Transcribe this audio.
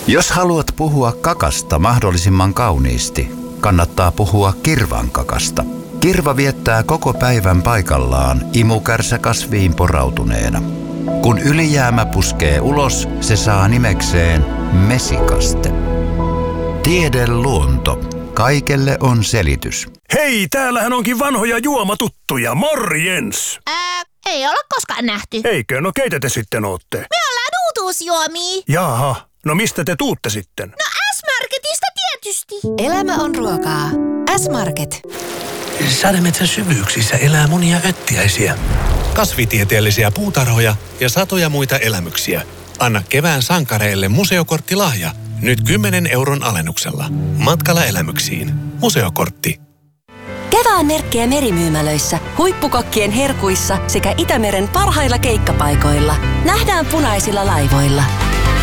Jos haluat puhua kakasta mahdollisimman kauniisti, kannattaa puhua kirvankakasta. Kirva viettää koko päivän paikallaan imukärsäkasviin porautuneena. Kun ylijäämä puskee ulos, se saa nimekseen mesikaste. Tiede luonto. Kaikelle on selitys. Hei, täällähän onkin vanhoja juomatuttuja. Morjens! Ei olla koskaan nähty. Eikö? No keitä te sitten ootte? Me ollaan uutuusjuomia. Jaha, no mistä te tuutte sitten? No S-Marketista tietysti. Elämä on ruokaa. S-Market. Sademetsän syvyyksissä elää monia öttiäisiä, kasvitieteellisiä puutarhoja ja satoja muita elämyksiä. Anna kevään sankareille museokorttilahja. Nyt 10 € alennuksella. Matkalla elämyksiin. Museokortti. Kevään merkkejä merimyymälöissä, huippukokkien herkuissa sekä Itämeren parhailla keikkapaikoilla. Nähdään punaisilla laivoilla.